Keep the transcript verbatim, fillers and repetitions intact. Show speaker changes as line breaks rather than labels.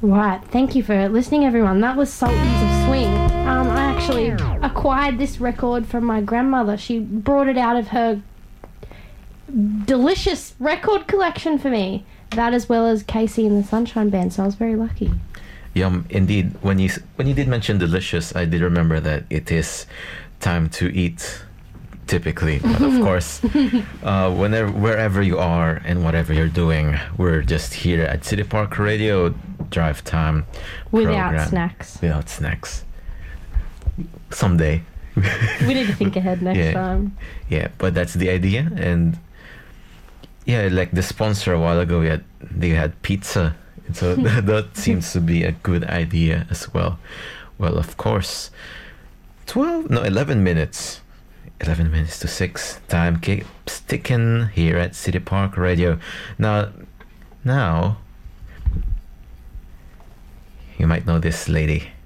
Right, thank you for listening, everyone. That was Sultans of Swing. Um, I actually acquired this record from my grandmother. She brought it out of her delicious record collection for me. That, as well as Casey and the Sunshine Band, so I was very lucky.
Yum, indeed. When you when you did mention delicious, I did remember that it is time to eat. Typically, but of course, uh, whenever, wherever you are and whatever you're doing, we're just here at City Park Radio Drive Time
Without
program.
snacks.
Without snacks. Someday.
We need to think ahead next
yeah.
time.
Yeah, but that's the idea. And yeah, like the sponsor a while ago, we had, they had pizza. So that, that seems to be a good idea as well. Well, of course, twelve, no, eleven minutes. eleven minutes to six. Time keeps ticking here at City Park Radio. Now, now, you might know this lady.